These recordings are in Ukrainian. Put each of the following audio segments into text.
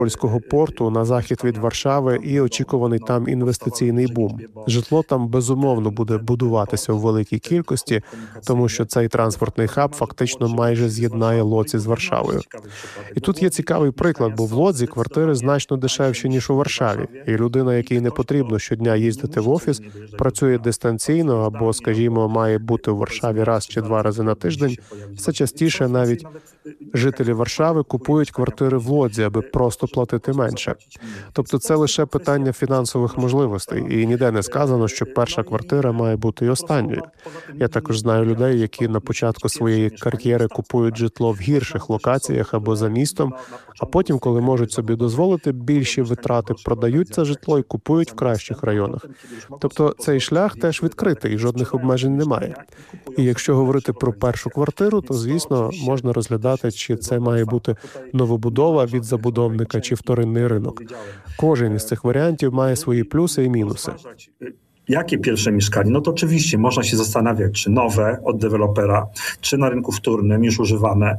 польського порту на захід від Варшави і очікуваний там інвестиційний бум. Житло там безумовно буде будуватися у великій кількості, тому що цей транспортний хаб фактично майже з'єднає Лодзь з Варшавою. І тут є цікавий приклад, бо в Лодзі квартири значно дешевші, ніж у Варшаві. І людина, якій не потрібно щодня їздити в офіс, працює дистанційно або, скажімо, має бути у Варшаві раз чи два рази на тиждень, все частіше навіть жителі Варшави купують квартири в Лодзі, аби просто платити менше. Тобто це лише питання фінансових можливостей, і ніде не сказано, що перша квартира має бути і останньою. Я також знаю людей, які на початку своєї кар'єри купують житло в гірших локаціях або за містом, а потім, коли можуть собі дозволити більші витрати, продають це житло і купують в кращих районах. Тобто цей шлях теж відкритий, жодних обмежень немає. І якщо говорити про першу квартиру, то, звісно, можна розглядати, чи це має бути новобудова від забудовника чи вторинний ринок. Кожен із цих варіантів mає свої плюси і мінуси. Jakie pierwsze mieszkanie? No to oczywiście można się zastanawiać, czy nowe od dewelopera, czy na rynku wtórnym, już używane.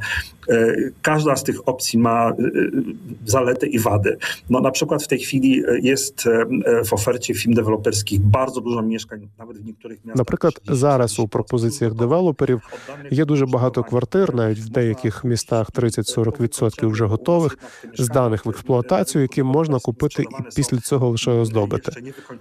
Każda z tych opcji ma zalety i wady. No, na przykład w tej chwili jest w ofercie firm deweloperskich bardzo dużo mieszkań, nawet w niektórych miastach. Наприклад, зараз у пропозиціях девелоперів є дуже багато квартир, навіть в деяких містах 30-40% вже готових, зданих в експлуатацію, які можна купити і після цього лише оздобити.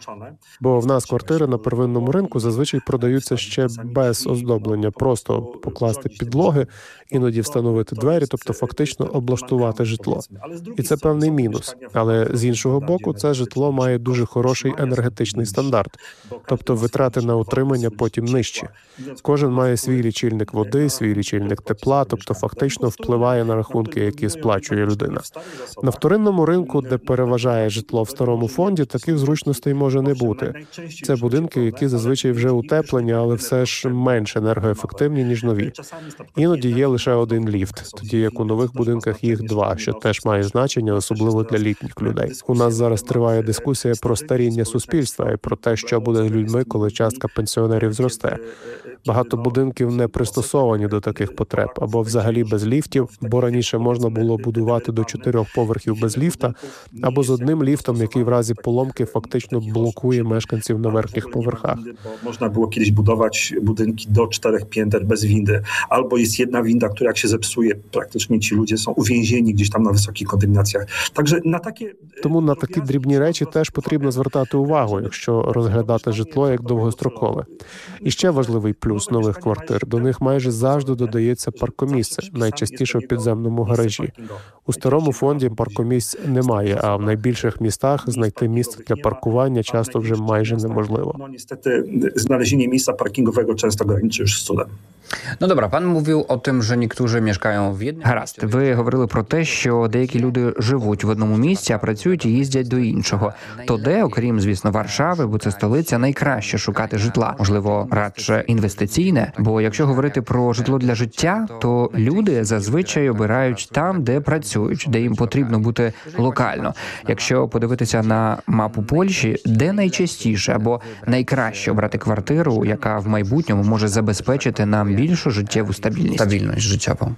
Бо в нас квартири на первинному ринку зазвичай продаються ще без оздоблення, просто покласти підлоги, іноді встановити двері, тобто фактично облаштувати житло. І це певний мінус. Але з іншого боку, це житло має дуже хороший енергетичний стандарт, тобто витрати на утримання потім нижчі. Кожен має свій лічильник води, свій лічильник тепла, тобто фактично впливає на рахунки, які сплачує людина. На вторинному ринку, де переважає житло в старому фонді, таких зручностей може не бути. Це будинки, які зазвичай вже утеплені, але все ж менш енергоефективні, ніж нові. Іноді є лише один ліфт, тоді як у нових будинках їх два, що теж має значення, особливо для літніх людей. У нас зараз триває дискусія про старіння суспільства і про те, що буде з людьми, коли частка пенсіонерів зросте. Багато будинків не пристосовані до таких потреб, або взагалі без ліфтів, бо раніше можна було будувати до 4 поверхів без ліфта, або з одним ліфтом, який в разі поломки фактично блокує мешканців на верхніх поверхах. Można było kiedyś budować budynki do 4 pięter bez windy, albo jest jedna winda, która jak się zepsuje, praktycznie ci ludzie są uwięzieni gdzieś tam na wysokich kondygnacjach. Także na takie... Тому на такі дрібні речі теж потрібно звертати увагу, якщо розглядати житло як довгострокове. І ще важливий плюс нових квартир. До них майже завжди додається паркомісце, найчастіше в підземному гаражі. У старому фонді паркомісць немає, а в найбільших містах знайти місце для паркування часто вже майже неможливо. No niestety znalezienie miejsca parkingowego często graniczy już z cudem. Ну, добре, пан мовив о тим, що niektórzy mieszkają в jednym. Гаразд, ви говорили про те, що деякі люди живуть в одному місці, а працюють і їздять до іншого. То де, окрім, звісно, Варшави, бо це столиця, найкраще шукати житла? Можливо, радше інвестиційне? Бо якщо говорити про житло для життя, то люди зазвичай обирають там, де працюють, де їм потрібно бути локально. Якщо подивитися на мапу Польщі, де найчастіше або найкраще обрати квартиру, яка в майбутньому може забезпечити нам більшу життєву стабільність? Стабільність життєву.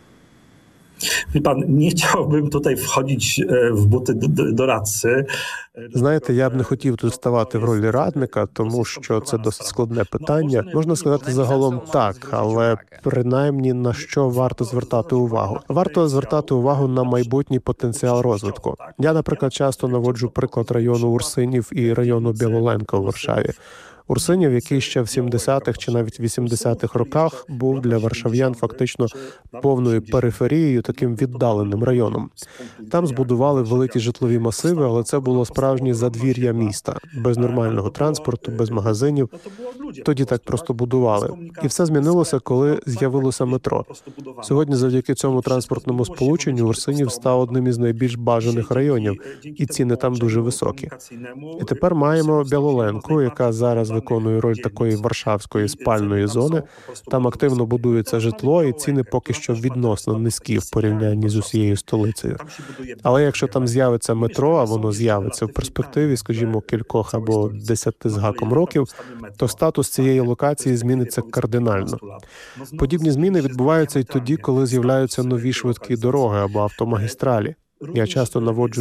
Wie pan, nie chciałbym tutaj wchodzić w buty doradcy. Знаєте, я б не хотів тут ставати в ролі радника, тому що це досить складне питання. Можна сказати загалом так, але принаймні на що варто звертати увагу? Варто звертати увагу на майбутній потенціал розвитку. Я, наприклад, часто наводжу приклад району Урсинів і району Білоленка у Варшаві. Урсинів, який ще в 70-х чи навіть 80-х роках був для варшав'ян фактично повною периферією, таким віддаленим районом. Там збудували великі житлові масиви, але це було справжнє задвір'я міста, без нормального транспорту, без магазинів. Тоді так просто будували. І все змінилося, коли з'явилося метро. Сьогодні завдяки цьому транспортному сполученню Урсинів став одним із найбільш бажаних районів, і ціни там дуже високі. І тепер маємо Білоленку, яка зараз виконує роль такої варшавської спальної зони. Там активно будується житло, і ціни поки що відносно низькі в порівнянні з усією столицею. Але якщо там з'явиться метро, а воно з'явиться в перспективі, скажімо, кількох або 10 з гаком років, то статус цієї локації зміниться кардинально. Подібні зміни відбуваються й тоді, коли з'являються нові швидкі дороги або автомагістралі. Я часто наводжу